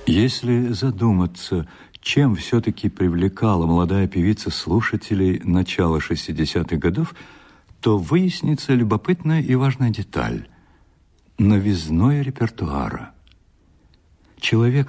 Если задуматься, чем все-таки привлекала молодая певица слушателей начала 60-х годов, то выяснится любопытная и важная деталь – новизной репертуара. Человек,